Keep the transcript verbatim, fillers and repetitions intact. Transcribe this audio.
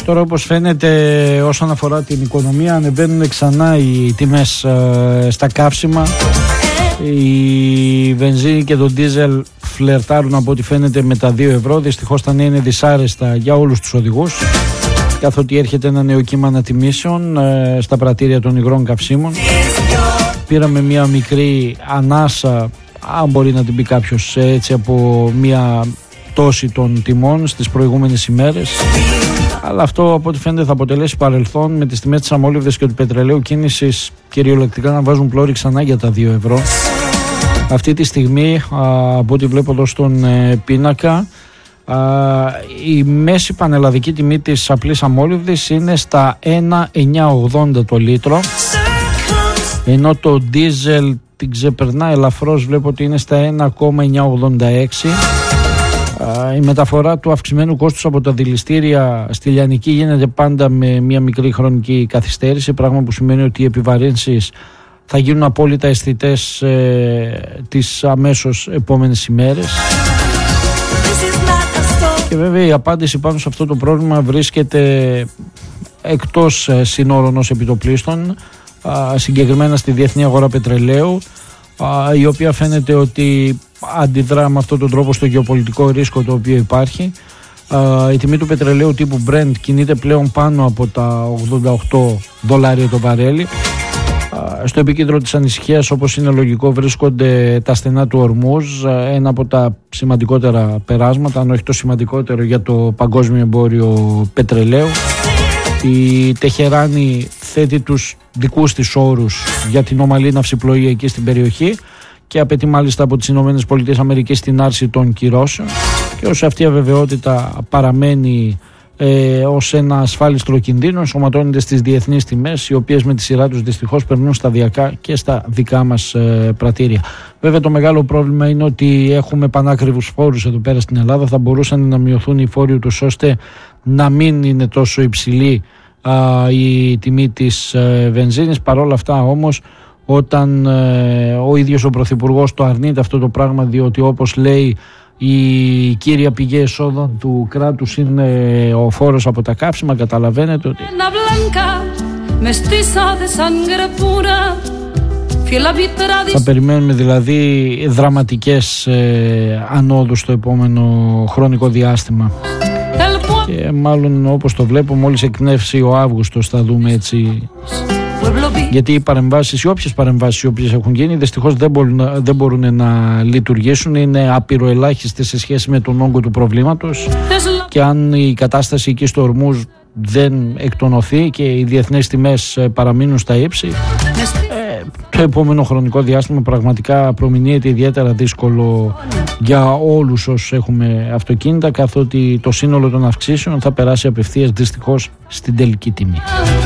Τώρα, όπως φαίνεται, όσον αφορά την οικονομία, ανεβαίνουν ξανά οι τιμές ε, στα καύσιμα. Η βενζίνη και το ντίζελ φλερτάρουν από ό,τι φαίνεται με τα δύο ευρώ. Δυστυχώς τα νέα είναι δυσάρεστα για όλους τους οδηγούς, καθότι έρχεται ένα νέο κύμα ανατιμήσεων ε, στα πρατήρια των υγρών καυσίμων. Πήραμε μια μικρή ανάσα, αν μπορεί να την πει κάποιος έτσι, από μια πτώση των τιμών στις προηγούμενες ημέρες, αλλά αυτό από ό,τι φαίνεται θα αποτελέσει παρελθόν, με τις τιμές της αμόλυβδης και του πετρελαίου κίνησης κυριολεκτικά να βάζουν πλώρη ξανά για τα δύο ευρώ. Αυτή τη στιγμή, από ό,τι βλέπω εδώ στον πίνακα, η μέση πανελλαδική τιμή της απλής αμόλυβδης είναι στα ένα εννιά ογδόντα το λίτρο, ενώ το ντίζελ την ξεπερνά ελαφρώς, βλέπω ότι είναι στα ένα εννιά ογδόντα έξι. Η μεταφορά του αυξημένου κόστους από τα δηληστήρια στη λιανική γίνεται πάντα με μια μικρή χρονική καθυστέρηση, πράγμα που σημαίνει ότι οι επιβαρύνσεις θα γίνουν απόλυτα αισθητές ε, τις αμέσως επόμενες ημέρες. Και βέβαια η απάντηση πάνω σε αυτό το πρόβλημα βρίσκεται εκτός ε, συνόρων ως επιτοπλίστων, α, συγκεκριμένα στη διεθνή αγορά πετρελαίου, α, η οποία φαίνεται ότι αντιδρά με αυτόν τον τρόπο στο γεωπολιτικό ρίσκο το οποίο υπάρχει. Uh, η τιμή του πετρελαίου τύπου Brent κινείται πλέον πάνω από τα ογδόντα οκτώ δολάρια το βαρέλι. Uh, στο επίκεντρο της ανησυχίας, όπως είναι λογικό, βρίσκονται τα στενά του Ορμούζ, uh, ένα από τα σημαντικότερα περάσματα, αν όχι το σημαντικότερο για το παγκόσμιο εμπόριο πετρελαίου. Η Τεχεράνη θέτει τους δικούς της όρους για την ομαλή ναυσιπλοεία εκεί στην περιοχή και απαιτεί μάλιστα από τις Ηνωμένες Πολιτείες Αμερικής την άρση των κυρώσεων, και όσο αυτή η αβεβαιότητα παραμένει ε, ως ένα ασφάλιστρο κινδύνο, ενσωματώνεται στις διεθνείς τιμές, οι οποίες με τη σειρά τους δυστυχώς περνούν σταδιακά και στα δικά μας ε, πρατήρια. Βέβαια το μεγάλο πρόβλημα είναι ότι έχουμε πανάκριβους φόρους εδώ πέρα στην Ελλάδα. Θα μπορούσαν να μειωθούν οι φόροι τους ώστε να μην είναι τόσο υψηλή α, η τιμή της ε, βενζίνης. Παρόλα αυτά όμως, όταν ε, ο ίδιος ο Πρωθυπουργός το αρνείται αυτό το πράγμα, διότι όπως λέει η κύρια πηγή εσόδων του κράτους είναι ο φόρος από τα καύσιμα, καταλαβαίνετε ότι θα περιμένουμε δηλαδή δραματικές ε, ανόδους στο επόμενο χρονικό διάστημα. Και μάλλον, όπως το βλέπω, μόλις εκνεύσει ο Αύγουστος θα δούμε έτσι, γιατί οι παρεμβάσεις, οι όποιες παρεμβάσεις οι οποίες έχουν γίνει, δυστυχώς δεν μπορούν, δεν μπορούν να λειτουργήσουν, είναι απειροελάχιστες σε σχέση με τον όγκο του προβλήματος, και αν η κατάσταση εκεί στο Ορμούζ δεν εκτονωθεί και οι διεθνές τιμές παραμείνουν στα ύψη, ε, το επόμενο χρονικό διάστημα πραγματικά προμηνύεται ιδιαίτερα δύσκολο για όλους όσους έχουμε αυτοκίνητα, καθότι το σύνολο των αυξήσεων θα περάσει απευθείας δυστυχώς στην τελική τιμή.